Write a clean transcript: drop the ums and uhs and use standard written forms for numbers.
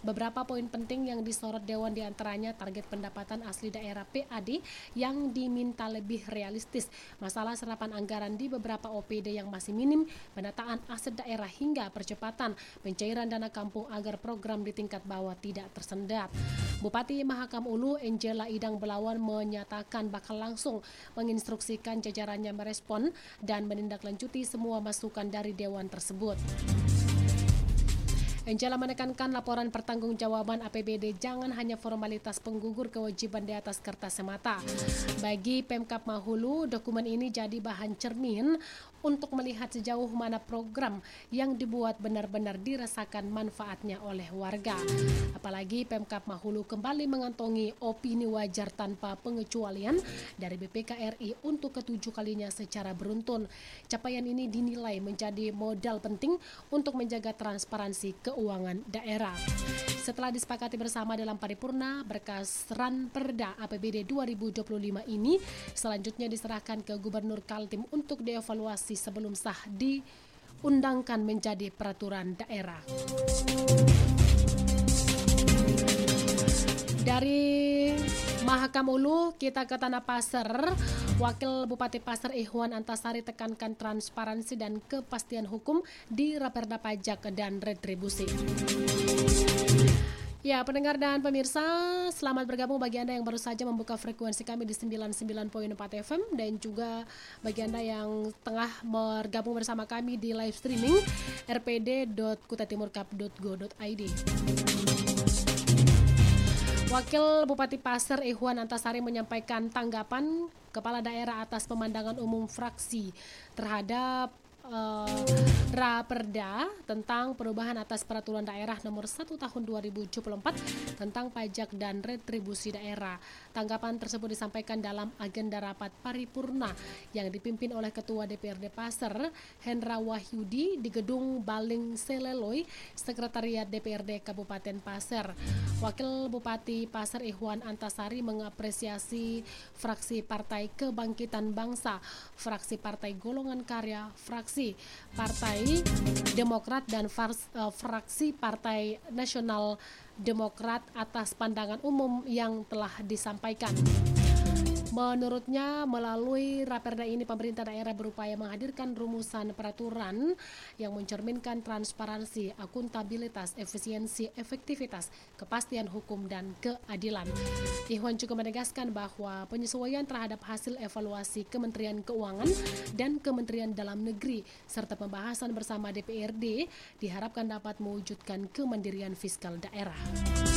Beberapa poin penting yang disorot Dewan diantaranya target pendapatan asli daerah PAD yang diminta lebih realistis, masalah serapan anggaran di beberapa OPD yang masih minim, penataan aset daerah hingga percepatan pencairan dana kampung agar program di tingkat bawah tidak tersendat. Bupati Mahakam Ulu Angela Idang Belawan menyatakan bakal langsung menginstruksikan jajarannya merespon dan menindaklanjuti semua masukan dari Dewan tersebut. Angela menekankan laporan pertanggungjawaban APBD jangan hanya formalitas penggugur kewajiban di atas kertas semata. Bagi Pemkab Mahulu, dokumen ini jadi bahan cermin untuk melihat sejauh mana program yang dibuat benar-benar dirasakan manfaatnya oleh warga. Apalagi Pemkab Mahulu kembali mengantongi opini wajar tanpa pengecualian dari BPK RI untuk ke-7 kalinya secara beruntun. Capaian ini dinilai menjadi modal penting untuk menjaga transparansi keuangan daerah. Setelah disepakati bersama dalam paripurna, berkas Ranperda APBD 2025 ini selanjutnya diserahkan ke Gubernur Kaltim untuk dievaluasi sebelum sah diundangkan menjadi peraturan daerah. Dari Mahakam Ulu kita ke Tanah Pasir. Wakil Bupati Pasir Ihwan Antasari tekankan transparansi dan kepastian hukum di Raperda Pajak dan Retribusi. Ya, pendengar dan pemirsa, selamat bergabung bagi Anda yang baru saja membuka frekuensi kami di 99.4 FM dan juga bagi Anda yang tengah bergabung bersama kami di live streaming rpd.kutatimurcup.go.id. Wakil Bupati Pasir Ihwan Antasari menyampaikan tanggapan Kepala Daerah atas pemandangan umum fraksi terhadap Raperda tentang perubahan atas peraturan daerah nomor 1 tahun 2074 tentang pajak dan retribusi daerah. Tanggapan tersebut disampaikan dalam agenda rapat paripurna yang dipimpin oleh Ketua DPRD Pasir Hendra Wahyudi di Gedung Baling Seleloy, Sekretariat DPRD Kabupaten Pasir. Wakil Bupati Pasir Ihwan Antasari mengapresiasi fraksi Partai Kebangkitan Bangsa, fraksi Partai Golongan Karya, fraksi Partai Demokrat dan fraksi Partai Nasional Demokrat atas pandangan umum yang telah disampaikan. Menurutnya, melalui Raperda ini pemerintah daerah berupaya menghadirkan rumusan peraturan yang mencerminkan transparansi, akuntabilitas, efisiensi, efektivitas, kepastian hukum, dan keadilan. Ihwan juga menegaskan bahwa penyesuaian terhadap hasil evaluasi Kementerian Keuangan dan Kementerian Dalam Negeri serta pembahasan bersama DPRD diharapkan dapat mewujudkan kemandirian fiskal daerah.